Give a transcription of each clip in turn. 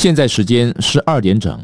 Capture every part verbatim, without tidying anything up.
现在时间十二点整。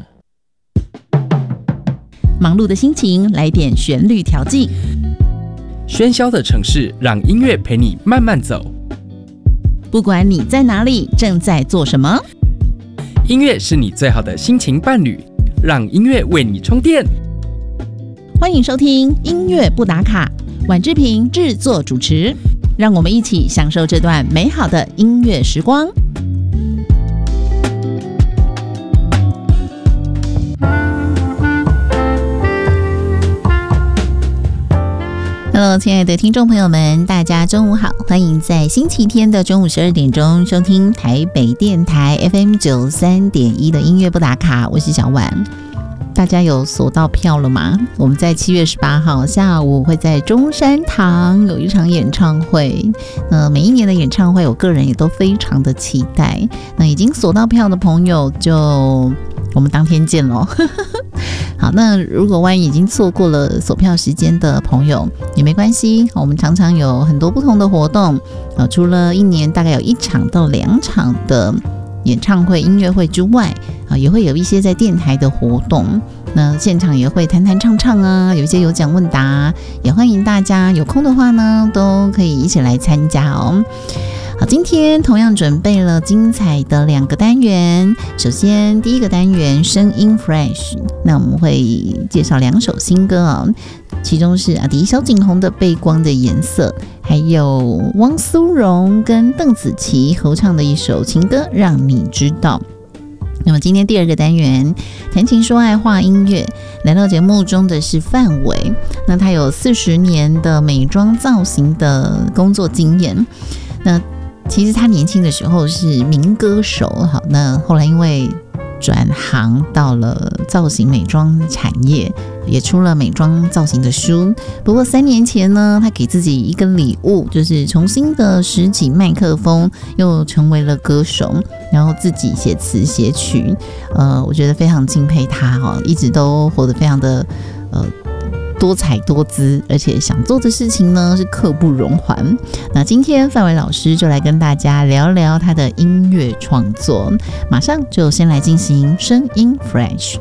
忙碌的心情来点旋律调剂， 喧嚣的城市让音乐陪你慢慢走。 不管你在哪里，正在做什么， 音乐是你最好的心情伴侣，让音乐为你充电。 欢迎收听音乐不打卡，婉志平制作主持，让我们一起享受这段美好的音乐时光。Hello， 亲爱的听众朋友们，大家中午好，欢迎在星期天的中午十二点钟收听台北电台 F M 九十三点一 的音乐不打卡，我是小婉。大家有锁到票了吗？我们在七月十八号下午会在中山堂有一场演唱会。呃，每一年的演唱会，我个人也都非常的期待。那已经锁到票的朋友，就我们当天见咯。好，那如果万一已经错过了锁票时间的朋友也没关系，我们常常有很多不同的活动。呃，除了一年大概有一场到两场的演唱会、音乐会之外，啊，也会有一些在电台的活动。那现场也会弹弹唱唱啊，有一些有奖问答，也欢迎大家有空的话呢，都可以一起来参加哦。好，今天同样准备了精彩的两个单元。首先，第一个单元声音 Fresh， 那我们会介绍两首新歌哦，其中是阿迪萧景宏的《背光的颜色》，还有汪苏泷跟邓紫棋合唱的一首情歌《让你知道》。那么今天第二个单元谈情说爱话音乐，来到节目中的是范伟，那他有四十年的美妆造型的工作经验。那其实他年轻的时候是民歌手，好，那后来因为转行到了造型美妆产业，也出了美妆造型的书。不过三年前呢，他给自己一个礼物，就是重新的拾起麦克风，又成为了歌手，然后自己写词写曲。呃，我觉得非常敬佩他哦，一直都活得非常的呃多彩多姿，而且想做的事情呢是刻不容缓。那今天范伟老师就来跟大家聊聊他的音乐创作，马上就先来进行声音 Fresh。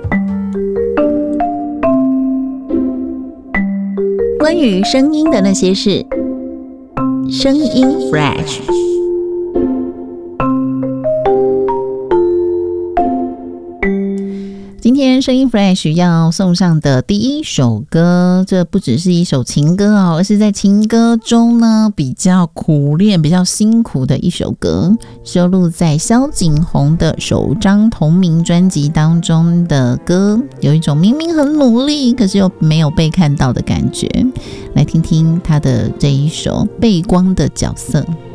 关于声音的那些事，声音 Fresh。今天声音 Fresh 要送上的第一首歌，这不只是一首情歌哦，而是在情歌中呢比较苦练、比较辛苦的一首歌，收录在萧景宏的首张同名专辑当中的歌，有一种明明很努力，可是又没有被看到的感觉。来听听他的这一首《背光的角色》。